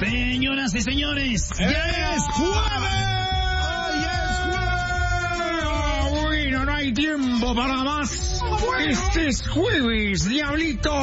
Señoras y señores, ¡ya es jueves! Bueno, no hay tiempo para más. Este es jueves, diablito.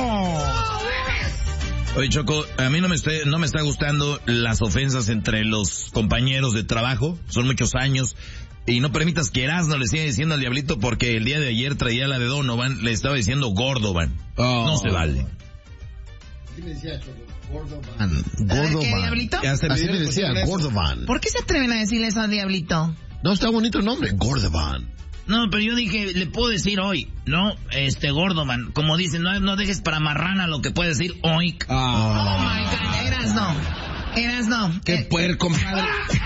Oye, Choco, a mí no me está gustando las ofensas entre los compañeros de trabajo. Son muchos años. Y no permitas que Erasmo le siga diciendo al diablito, porque el día de ayer traía la de Donovan, le estaba diciendo Gordovan. No se vale. ¿Qué me decía, Choco? Gordovan. ¿Qué, diablito? Así me decía, Gordovan. ¿Por qué se atreven a decirle eso al diablito? No, está bonito el nombre, Gordovan. No, pero yo dije, le puedo decir hoy, ¿no? Gordovan. Como dicen, no dejes para marrana lo que puede decir hoy. Oh my God, Erasmo. Qué puerco, compadre.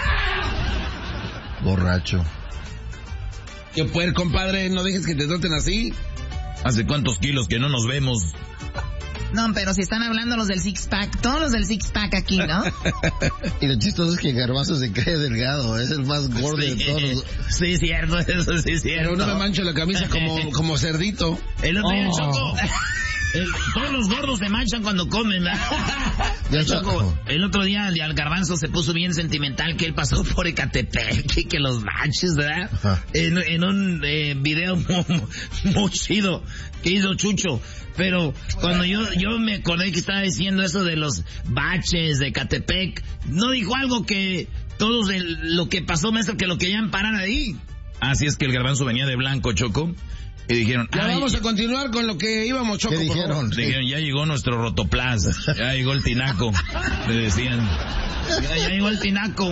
Borracho. Qué puerco, compadre. No dejes que te traten así. ¿Hace cuántos kilos que no nos vemos? No, pero si están hablando los del six-pack, todos los del six-pack aquí, ¿no? Y lo chistoso es que Garbanzo se cree delgado, es el más gordo de todos. Sí, cierto, eso sí es cierto. Pero no me mancho la camisa como cerdito. El otro día, Choco, todos los gordos se manchan cuando comen, ¿verdad? Choco, el otro día al Garbanzo se puso bien sentimental que él pasó por Ecatepec y que los manches, ¿verdad? En un video muy chido que hizo Chucho. Pero cuando yo me acordé que estaba diciendo eso de los baches de Ecatepec, no dijo algo que todos lo que pasó, maestro, que lo querían parar ahí. Así es que el Garbanzo venía de blanco, Choco, y dijeron... Ya vamos a continuar con lo que íbamos, Choco. ¿Qué dijeron? Dijeron, ya llegó nuestro Rotoplas, ya llegó el tinaco, le decían. Ya llegó el tinaco.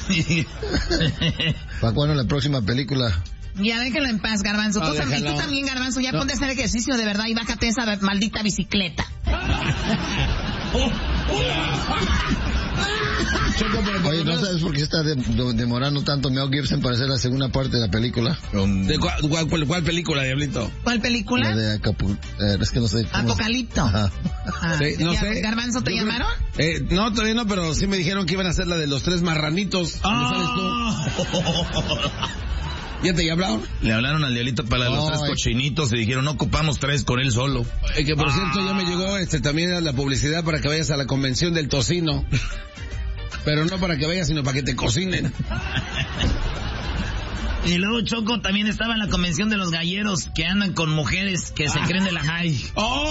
¿Para cuándo la próxima película? Ya déjalo en paz, Garbanzo. Tú también, Garbanzo, ya ponte a hacer ejercicio de verdad y bájate esa maldita bicicleta. Oye, ¿no sabes por qué está demorando tanto Mel Gibson para hacer la segunda parte de la película? ¿De cuál película, diablito? ¿Cuál película? La de es que no sé. Apocalipto. Ajá. Sí, no sé. ¿Garbanzo te llamaron? No, todavía no, pero sí me dijeron que iban a hacer la de los 3 marranitos. ¿Sabes tú? ¿Ya te hablaron? Le hablaron al diablito para los 3 cochinitos y dijeron, no ocupamos 3 con él solo. Que por cierto ya me llegó también la publicidad para que vayas a la convención del tocino. Pero no para que vayas, sino para que te cocinen. Y luego Choco también estaba en la convención de los galleros que andan con mujeres que se creen de la high.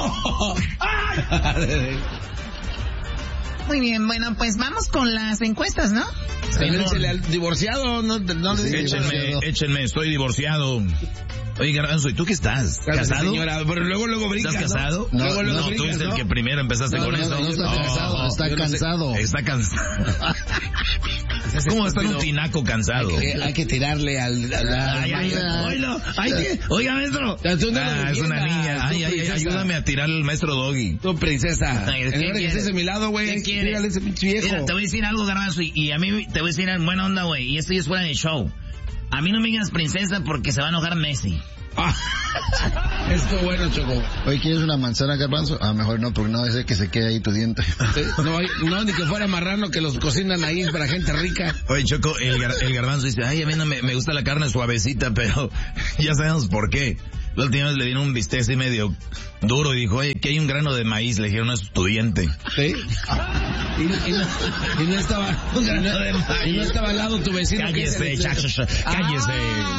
Muy bien, bueno, pues vamos con las encuestas, ¿no? Échale al divorciado, no Échenme, estoy divorciado. Oye, Garbanzo, ¿y tú qué estás? ¿Casado? Señora, pero luego brinca. ¿Estás casado? No, luego tú eres el que primero empezaste con eso. No está casado, está cansado. Está cansado. ¿Cómo está un tinaco cansado? Hay que tirarle al... Oiga, maestro. Es una niña. Ayúdame a tirar al maestro Doggy. Tú, princesa. En lugar de que estés a mi lado, güey, tírale ese pinche viejo. Mira, te voy a decir algo, Garbanzo, y a mí te voy a decir en buena onda, güey, y esto ya es fuera de show. A mí no me digas princesa porque se va a enojar Messi. Esto bueno, Choco. Oye, ¿quieres una manzana, Garbanzo? Mejor no, porque no debe ser que se quede ahí tu diente. No, ni que fuera marrano, que los cocinan ahí para gente rica. Oye, Choco, el Garbanzo dice, ay, a mí no me gusta la carne suavecita, pero ya sabemos por qué. La última vez le dieron un bistec así medio duro y dijo, oye, que hay un grano de maíz. Le dijeron, no, es tu diente. ¿Sí? Y no estaba... Y no estaba al lado tu vecino. Cállese, cállese.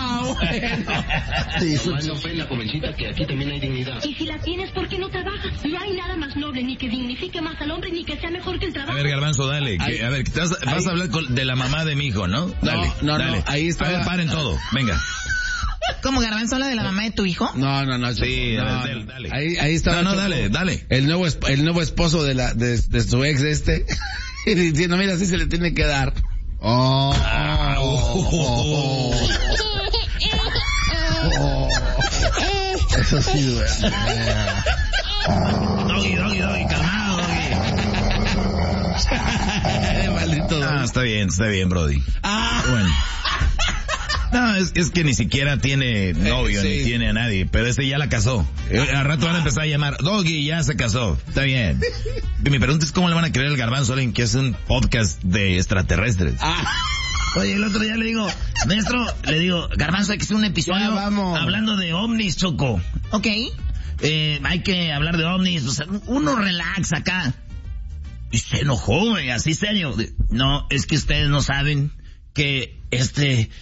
Bueno, la jovencita, que aquí también hay dignidad. Y si la tienes, ¿por qué no trabajas? No hay nada más noble, ni que dignifique más al hombre, ni que sea mejor que el trabajo. A ver, Garbanzo, dale. Vas a hablar de la mamá de mi hijo, ¿no? Dale, dale. Ahí está. A ver, paren todo. Venga. ¿Cómo, Garbanzo, habla de la mamá de tu hijo? No. Sí, no, dale. Ahí está. No, dale. El nuevo esposo de su ex y diciendo, mira, así se le tiene que dar. Eso sí, güey. Doggy, calmado, Doggy. Maldito. Está bien, Brody. Bueno. No, es que ni siquiera tiene novio, ni tiene a nadie, pero ya la casó. Al rato van a empezar a llamar, Doggy ya se casó, está bien. Y mi pregunta es, ¿cómo le van a creer al Garbanzo a alguien que hace un podcast de extraterrestres? Oye, el otro día le digo, maestro, Garbanzo, hay que hacer un episodio hablando de ovnis, Choco. Ok. Hay que hablar de ovnis, o sea, uno relax acá. Y se enojó, güey, así serio. No, es que ustedes no saben que este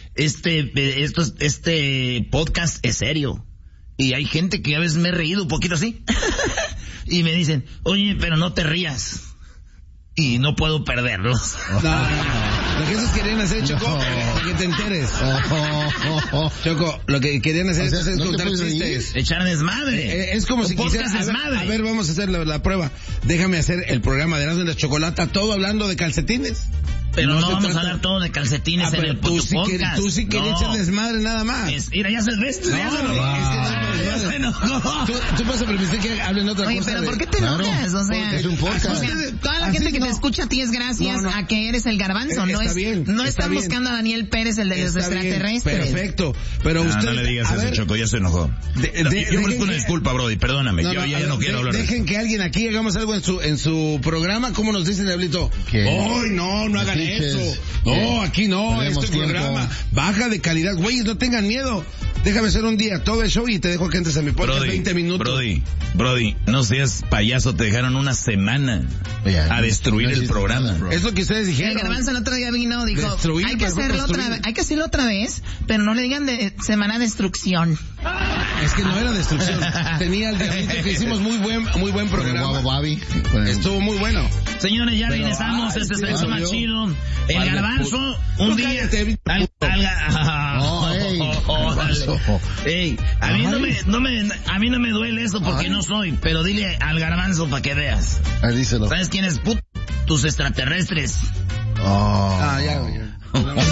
podcast es serio. Y hay gente que a veces me he reído un poquito así. Y me dicen, oye, pero no te rías. Y no puedo perderlos. Lo que esos querían hacer, Choco, para que te enteres. Choco, lo que querían hacer es contar chistes. Echar desmadre. Es como si quisieras... A ver, vamos a hacer la prueba. Déjame hacer el programa de Erasmo y la Chocolata, todo hablando de calcetines. Pero no vamos a hablar todo de calcetines en el podcast. Tú sí querías echar desmadre nada más. Mira, ya se ves. Tú vas a permitir que hablen otra cosa. Oye, pero ¿por qué te enojas? O sea, es un podcast. Toda la gente que te escucha a ti es gracias a que eres el Garbanzo. No están buscando a Daniel Pérez, el de los extraterrestres. Perfecto. Pero usted... No le digas eso, Choco, ya se enojó. Yo ofrezco una disculpa, Brody, perdóname. Yo ya no quiero hablar. Dejen que alguien aquí hagamos algo en su programa. ¿Cómo nos dicen, Diablito? ¡Ay, no hagan eso! No, aquí no, este programa baja de calidad. Güey, no tengan miedo. Déjame hacer un día todo el show y te dejo que entres a mi podcast 20 minutos. Brody, no seas payaso, te dejaron una semana a destruir el programa. Es lo que ustedes dijeron. El Garbanzo el otro día vino, dijo, hay que hacerlo otra vez, pero no le digan de semana de destrucción. Es que no era destrucción. Tenía el Diablito que hicimos muy buen programa. Estuvo muy bueno. Señores, ya regresamos. Este es el show más chido. El Garbanzo, un día... A mí no me duele eso porque no soy, pero dile al Garbanzo para que veas. Díselo. ¿Sabes quién es tus extraterrestres? Ya.